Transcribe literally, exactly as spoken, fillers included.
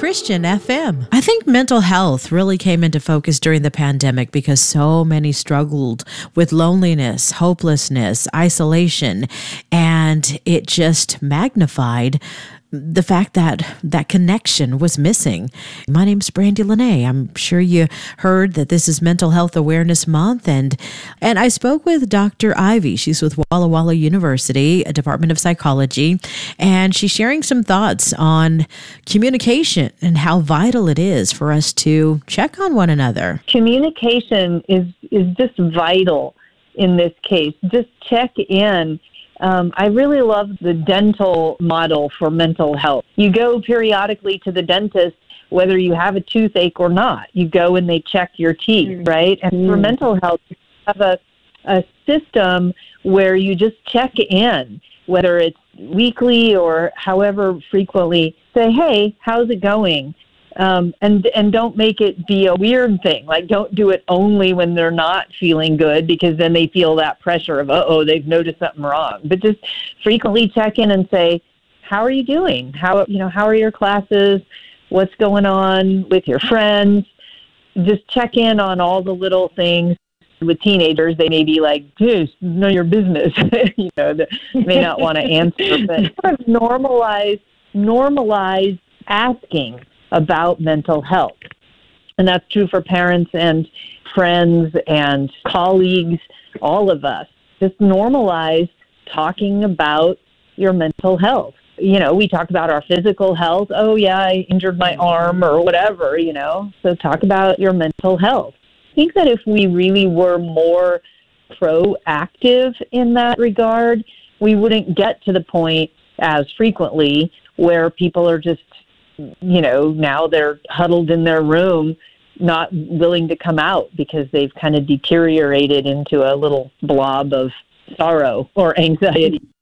Christian F M. I think mental health really came into focus during the pandemic because so many struggled with loneliness, hopelessness, isolation, and it just magnified the fact that that connection was missing. My name's Brandy Lene. I'm sure you heard that this is Mental Health Awareness Month, and and I spoke with Doctor Ivy. She's with Walla Walla University, a Department of Psychology, and she's sharing some thoughts on communication and how vital it is for us to check on one another. Communication is is just vital in this case. Just check in. Um, I really love the dental model for mental health. You go periodically to the dentist, whether you have a toothache or not. You go and they check your teeth, mm. right? And mm. for mental health, you have a, a system where you just check in, whether it's weekly or however frequently. Say, hey, how's it going? Um, and and don't make it be a weird thing. Like, don't do it only when they're not feeling good, because then they feel that pressure of, uh-oh, they've noticed something wrong. But just frequently check in and say, how are you doing? How, you know, how are your classes? What's going on with your friends? Just check in on all the little things. With teenagers, they may be like, dude, know your business. you know, they may not want to answer, but kind of normalize, normalize asking about mental health. And that's true for parents and friends and colleagues, all of us. Just normalize talking about your mental health. You know, we talk about our physical health. Oh, yeah, I injured my arm or whatever, you know. So talk about your mental health. I think that if we really were more proactive in that regard, we wouldn't get to the point as frequently where people are just, you know, now they're huddled in their room, not willing to come out because they've kind of deteriorated into a little blob of sorrow or anxiety.